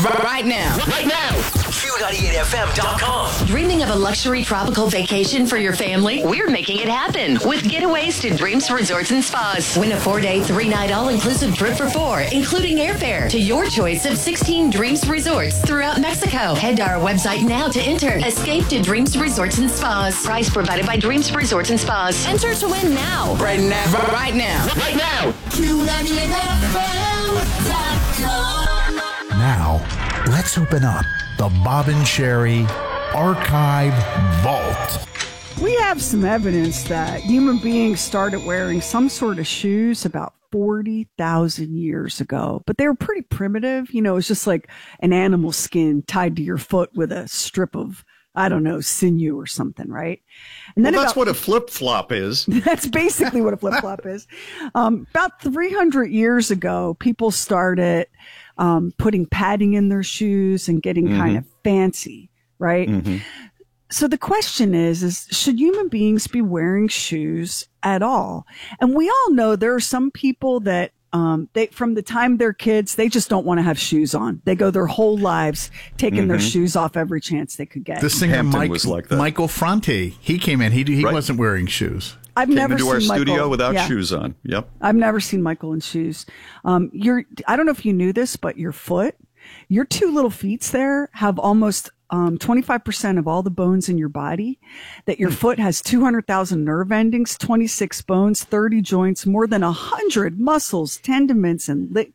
Right now. Q98FM.com. Dreaming of a luxury tropical vacation for your family? We're making it happen with Getaways to Dreams Resorts and Spas. Win a 4-day, 3-night all-inclusive trip for 4, including airfare to your choice of 16 Dreams Resorts throughout Mexico. Head to our website now to enter. Escape to Dreams Resorts and Spas. Price provided by Dreams Resorts and Spas. Enter to win now. Right now. Right now. Right now. Now, let's open up the Bob and Sherry Archive Vault. We have some evidence that human beings started wearing some sort of shoes about 40,000 years ago, but they were pretty primitive. You know, it's just like an animal skin tied to your foot with a strip of, I don't know, sinew or something, right? And then that's what a flip-flop is. That's basically what a flip-flop is. About 300 years ago, people started putting padding in their shoes and getting kind of fancy, right? So the question is should human beings be wearing shoes at all? And we all know there are some people that they, from the time they're kids, they just don't want to have shoes on. They go their whole lives taking their shoes off every chance they could get. The singer Hampton was like that. Michael Franti, he came in. He Right. wasn't wearing shoes. I've Came never into seen our studio Michael, without yeah. shoes on. Yep. I've never seen Michael in shoes. I don't know if you knew this, but your two little feet there have almost 25% of all the bones in your body. That your foot has 200,000 nerve endings, 26 bones, 30 joints, more than 100 muscles, tendons, and